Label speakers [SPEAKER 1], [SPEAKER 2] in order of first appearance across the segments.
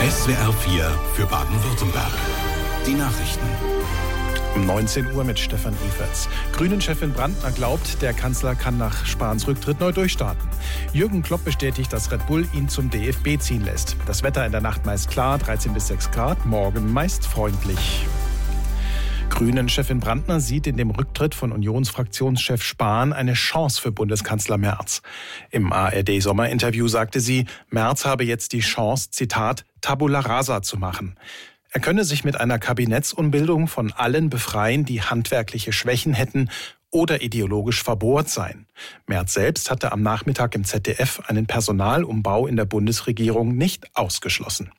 [SPEAKER 1] SWR 4 für Baden-Württemberg. Die Nachrichten.
[SPEAKER 2] Um 19 Uhr mit Stefan Eferts. Grünen-Chefin Brandner glaubt, der Kanzler kann nach Spahns Rücktritt neu durchstarten. Jürgen Klopp bestätigt, dass Red Bull ihn zum DFB ziehen lässt. Das Wetter in der Nacht meist klar, 13 bis 6 Grad, morgen meist freundlich. Grünen-Chefin Brandner sieht in dem Rücktritt von Unionsfraktionschef Spahn eine Chance für Bundeskanzler Merz. Im ARD-Sommerinterview sagte sie, Merz habe jetzt die Chance, Zitat, Tabula rasa zu machen. Er könne sich mit einer Kabinettsumbildung von allen befreien, die handwerkliche Schwächen hätten oder ideologisch verbohrt seien. Merz selbst hatte am Nachmittag im ZDF einen Personalumbau in der Bundesregierung nicht ausgeschlossen.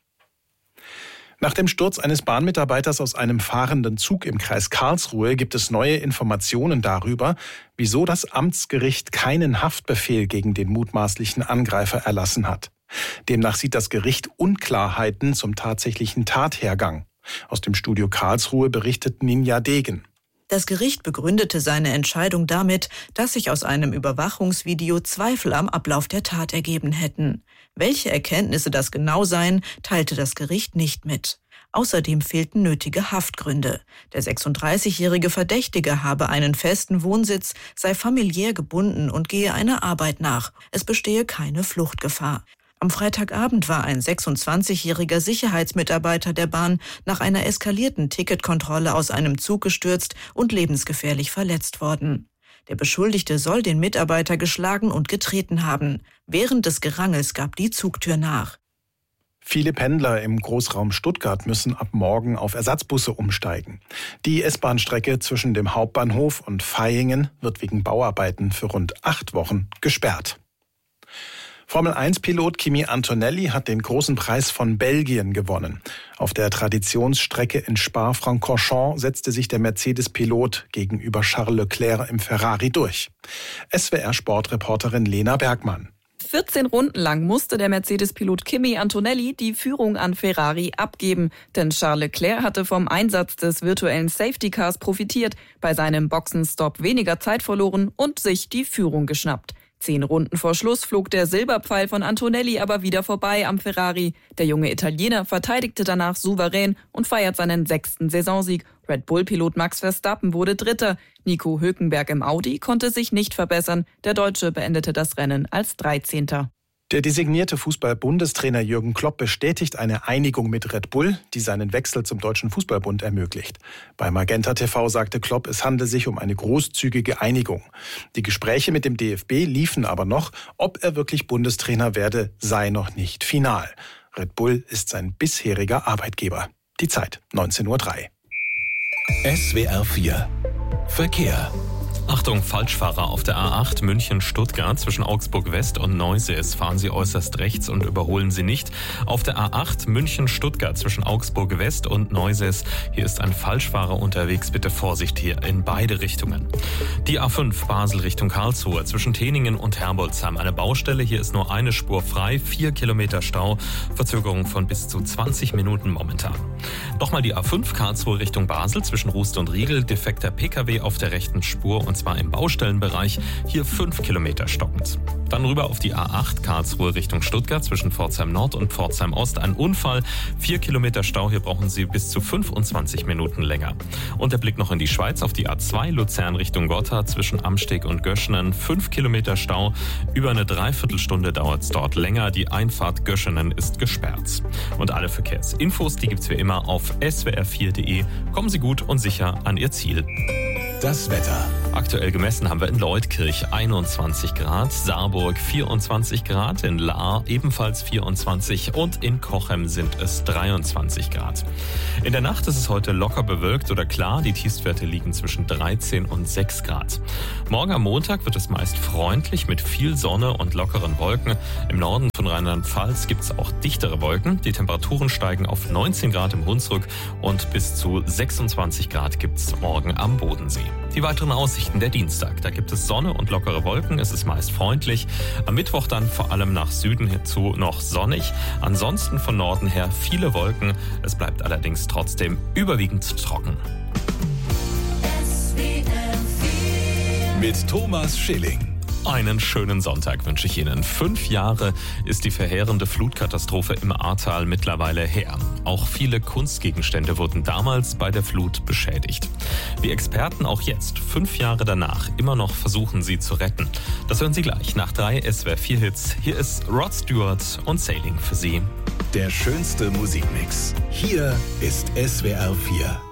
[SPEAKER 2] Nach dem Sturz eines Bahnmitarbeiters aus einem fahrenden Zug im Kreis Karlsruhe gibt es neue Informationen darüber, wieso das Amtsgericht keinen Haftbefehl gegen den mutmaßlichen Angreifer erlassen hat. Demnach sieht das Gericht Unklarheiten zum tatsächlichen Tathergang. Aus dem Studio Karlsruhe berichtet Ninja Degen.
[SPEAKER 3] Das Gericht begründete seine Entscheidung damit, dass sich aus einem Überwachungsvideo Zweifel am Ablauf der Tat ergeben hätten. Welche Erkenntnisse das genau seien, teilte das Gericht nicht mit. Außerdem fehlten nötige Haftgründe. Der 36-jährige Verdächtige habe einen festen Wohnsitz, sei familiär gebunden und gehe einer Arbeit nach. Es bestehe keine Fluchtgefahr. Am Freitagabend war ein 26-jähriger Sicherheitsmitarbeiter der Bahn nach einer eskalierten Ticketkontrolle aus einem Zug gestürzt und lebensgefährlich verletzt worden. Der Beschuldigte soll den Mitarbeiter geschlagen und getreten haben. Während des Gerangels gab die Zugtür nach.
[SPEAKER 2] Viele Pendler im Großraum Stuttgart müssen ab morgen auf Ersatzbusse umsteigen. Die S-Bahn-Strecke zwischen dem Hauptbahnhof und Vaihingen wird wegen Bauarbeiten für rund 8 Wochen gesperrt. Formel-1-Pilot Kimi Antonelli hat den großen Preis von Belgien gewonnen. Auf der Traditionsstrecke in Spa-Francorchamps setzte sich der Mercedes-Pilot gegenüber Charles Leclerc im Ferrari durch. SWR-Sportreporterin Lena Bergmann.
[SPEAKER 4] 14 Runden lang musste der Mercedes-Pilot Kimi Antonelli die Führung an Ferrari abgeben. Denn Charles Leclerc hatte vom Einsatz des virtuellen Safety Cars profitiert, bei seinem Boxenstopp weniger Zeit verloren und sich die Führung geschnappt. 10 Runden vor Schluss flog der Silberpfeil von Antonelli aber wieder vorbei am Ferrari. Der junge Italiener verteidigte danach souverän und feiert seinen 6. Saisonsieg. Red Bull-Pilot Max Verstappen wurde Dritter. Nico Hülkenberg im Audi konnte sich nicht verbessern. Der Deutsche beendete das Rennen als 13.
[SPEAKER 2] Der designierte Fußball-Bundestrainer Jürgen Klopp bestätigt eine Einigung mit Red Bull, die seinen Wechsel zum Deutschen Fußballbund ermöglicht. Bei Magenta TV sagte Klopp, es handle sich um eine großzügige Einigung. Die Gespräche mit dem DFB liefen aber noch. Ob er wirklich Bundestrainer werde, sei noch nicht final. Red Bull ist sein bisheriger Arbeitgeber. Die Zeit, 19:03 Uhr.
[SPEAKER 1] SWR 4 Verkehr.
[SPEAKER 5] Achtung, Falschfahrer auf der A8 München-Stuttgart zwischen Augsburg West und Neusees. Fahren Sie äußerst rechts und überholen Sie nicht. Auf der A8 München-Stuttgart zwischen Augsburg West und Neusees. Hier ist ein Falschfahrer unterwegs. Bitte Vorsicht hier in beide Richtungen. Die A5 Basel Richtung Karlsruhe zwischen Teningen und Herbolzheim. Eine Baustelle. Hier ist nur eine Spur frei. 4 Kilometer Stau. Verzögerung von bis zu 20 Minuten momentan. Nochmal die A5 Karlsruhe Richtung Basel zwischen Rust und Riegel. Defekter Pkw auf der rechten Spur und zwar im Baustellenbereich, hier 5 Kilometer stockend. Dann rüber auf die A8 Karlsruhe Richtung Stuttgart zwischen Pforzheim Nord und Pforzheim Ost. Ein Unfall, 4 Kilometer Stau, hier brauchen Sie bis zu 25 Minuten länger. Und der Blick noch in die Schweiz auf die A2 Luzern Richtung Gotha zwischen Amsteg und Göschenen. 5 Kilometer Stau, über eine Dreiviertelstunde dauert es dort länger. Die Einfahrt Göschenen ist gesperrt. Und alle Verkehrsinfos, die gibt's wie immer auf swr4.de. Kommen Sie gut und sicher an Ihr Ziel.
[SPEAKER 1] Das Wetter.
[SPEAKER 5] Aktuell gemessen haben wir in Leutkirch 21 Grad, Saarburg 24 Grad, in Lahr ebenfalls 24 und in Cochem sind es 23 Grad. In der Nacht ist es heute locker bewölkt oder klar, die Tiefstwerte liegen zwischen 13 und 6 Grad. Morgen am Montag wird es meist freundlich mit viel Sonne und lockeren Wolken. Im Norden von Rheinland-Pfalz gibt es auch dichtere Wolken. Die Temperaturen steigen auf 19 Grad im Hunsrück und bis zu 26 Grad gibt es morgen am Bodensee. Die weiteren Aussichten der Dienstag. Da gibt es Sonne und lockere Wolken. Es ist meist freundlich. Am Mittwoch dann vor allem nach Süden hinzu noch sonnig. Ansonsten von Norden her viele Wolken. Es bleibt allerdings trotzdem überwiegend trocken.
[SPEAKER 1] Mit Thomas Schilling.
[SPEAKER 5] Einen schönen Sonntag wünsche ich Ihnen. 5 Jahre ist die verheerende Flutkatastrophe im Ahrtal mittlerweile her. Auch viele Kunstgegenstände wurden damals bei der Flut beschädigt. Wie Experten auch jetzt, 5 Jahre danach, immer noch versuchen sie zu retten. Das hören Sie gleich nach 3 SWR4-Hits. Hier ist Rod Stewart und Sailing für Sie.
[SPEAKER 1] Der schönste Musikmix. Hier ist SWR 4.